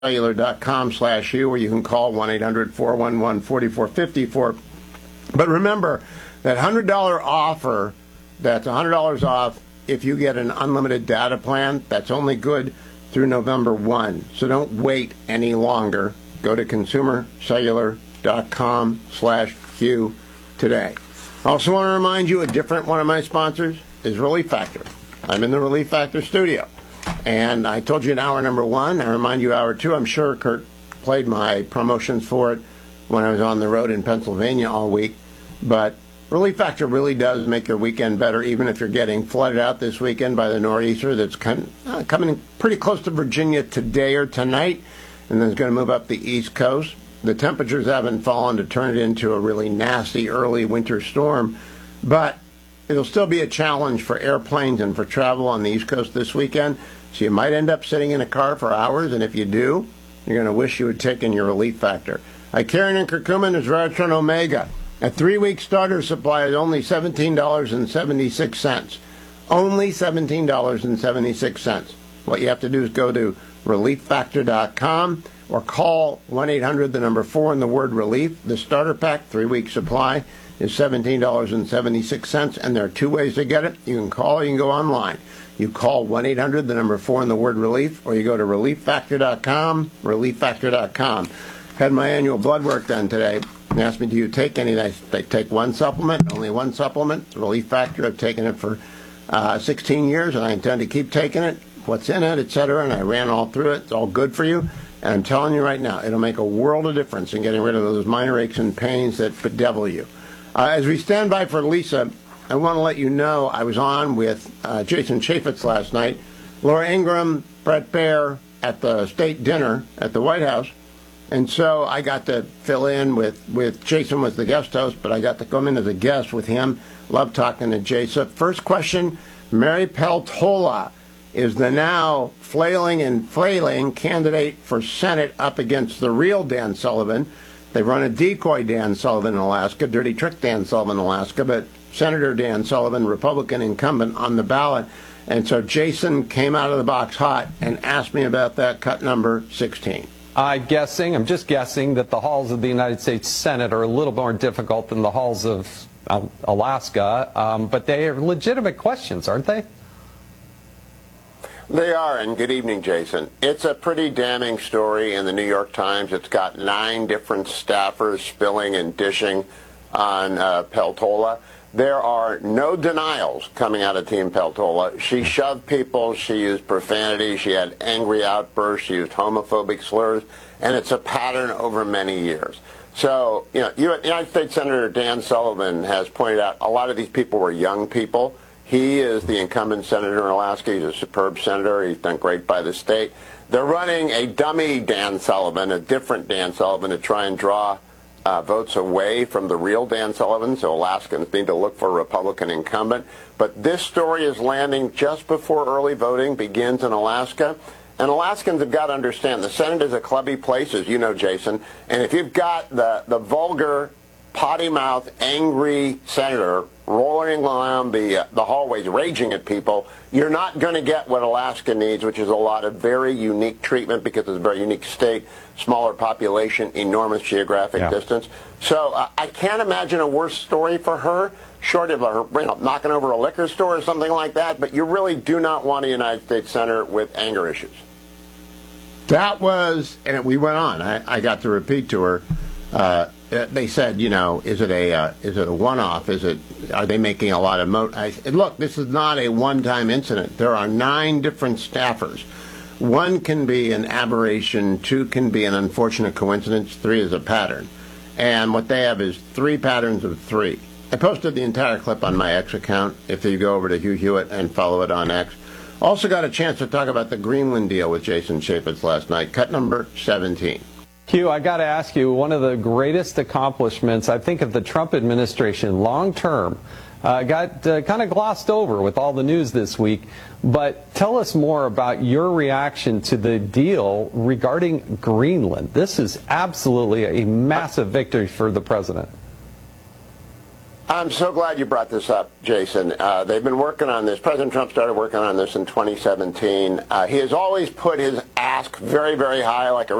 cellular.com/Hugh, or you can call 1-800-411-4454. But remember, that $100 offer, that's $100 off if you get an unlimited data plan. That's only good through November 1. So don't wait any longer. Go to consumercellular.com/Hugh today. I also want to remind you, a different one of my sponsors is Relief Factor. I'm in the Relief Factor studio. And I told you in hour number 1. I remind you hour 2. I'm sure Kurt played my promotions for it when I was on the road in Pennsylvania all week. But Relief Factor really does make your weekend better, even if you're getting flooded out this weekend by the nor'easter that's coming pretty close to Virginia today or tonight, and then it's going to move up the East Coast. The temperatures haven't fallen to turn it into a really nasty early winter storm, but it'll still be a challenge for airplanes and for travel on the East Coast this weekend. So you might end up sitting in a car for hours, and if you do, you're going to wish you had taken your Relief Factor. Icarian and curcumin is Resveratrol Omega. A 3-week starter supply is only $17.76. Only $17.76. What you have to do is go to relieffactor.com or call 1-800, the number 4 and the word relief. The starter pack, 3-week supply, is $17.76, and there are 2 ways to get it. You can call or you can go online. You call 1-800, the number 4 and the word relief, or you go to relieffactor.com, relieffactor.com. Had my annual blood work done today. They asked me, do you take any? I take one supplement, only one supplement, Relief Factor. I've taken it for 16 years, and I intend to keep taking it, what's in it, etc., and I ran all through it. It's all good for you. And I'm telling you right now, it'll make a world of difference in getting rid of those minor aches and pains that bedevil you. As we stand by for Lisa, I want to let you know I was on with Jason Chaffetz last night, Laura Ingraham, Brett Baer at the state dinner at the White House. And so I got to fill in with Jason was the guest host, but I got to come in as a guest with him. Love talking to Jason. First question, Mary Peltola is the now flailing and flailing candidate for Senate up against the real Dan Sullivan. They run a decoy Dan Sullivan in Alaska, dirty trick Dan Sullivan in Alaska, but Senator Dan Sullivan, Republican incumbent, on the ballot. And so Jason came out of the box hot and asked me about that cut number 16. I'm just guessing that the halls of the United States Senate are a little more difficult than the halls of Alaska, but they are legitimate questions, aren't they? They are, and good evening, Jason. It's a pretty damning story in the New York Times. It's got 9 different staffers spilling and dishing on Peltola. There are no denials coming out of Team Peltola. She shoved people, she used profanity, she had angry outbursts, she used homophobic slurs, and it's a pattern over many years. So, United States Senator Dan Sullivan has pointed out a lot of these people were young people. He is the incumbent senator in Alaska. He's a superb senator. He's done great by the state. They're running a dummy Dan Sullivan, a different Dan Sullivan, to try and draw votes away from the real Dan Sullivan, so Alaskans need to look for a Republican incumbent. But this story is landing just before early voting begins in Alaska. And Alaskans have got to understand the Senate is a clubby place, as you know, Jason. And if you've got the vulgar, potty-mouthed, angry senator rolling around the hallways, raging at people, you're not going to get what Alaska needs, which is a lot of very unique treatment because it's a very unique state, smaller population, enormous geographic distance. So I can't imagine a worse story for her, short of her knocking over a liquor store or something like that, but you really do not want a United States senator with anger issues. That was, and we went on. I got to repeat to her. They said, is it a one-off? Are they making a lot of I said, look, this is not a one-time incident. There are 9 different staffers. 1 can be an aberration, 2 can be an unfortunate coincidence, 3 is a pattern. And what they have is 3 patterns of 3. I posted the entire clip on my X account, if you go over to Hugh Hewitt and follow it on X. Also got a chance to talk about the Greenland deal with Jason Chaffetz last night, cut number 17. Hugh, I got to ask you, one of the greatest accomplishments, I think, of the Trump administration long-term got kind of glossed over with all the news this week. But tell us more about your reaction to the deal regarding Greenland. This is absolutely a massive victory for the president. I'm so glad you brought this up, Jason. They've been working on this. President Trump started working on this in 2017. He has always put his ask very, very high, like a